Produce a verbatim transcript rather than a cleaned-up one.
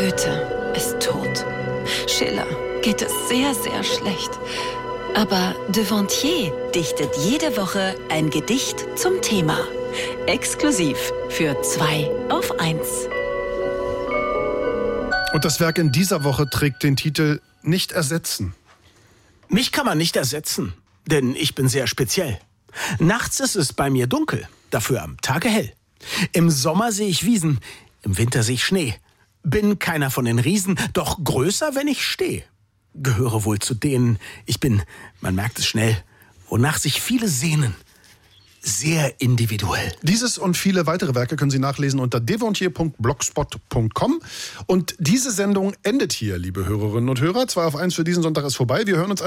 Goethe ist tot. Schiller geht es sehr, sehr schlecht. Aber Devontier dichtet jede Woche ein Gedicht zum Thema. Exklusiv für zwei auf eins. Und das Werk in dieser Woche trägt den Titel Nicht ersetzen. Mich kann man nicht ersetzen, denn ich bin sehr speziell. Nachts ist es bei mir dunkel, dafür am Tage hell. Im Sommer sehe ich Wiesen, im Winter sehe ich Schnee. Bin keiner von den Riesen, doch größer, wenn ich stehe. Gehöre wohl zu denen, ich bin, man merkt es schnell, wonach sich viele sehnen. Sehr individuell. Dieses und viele weitere Werke können Sie nachlesen unter devontier punkt blogspot punkt com. Und diese Sendung endet hier, liebe Hörerinnen und Hörer. zwei auf eins für diesen Sonntag ist vorbei. Wir hören uns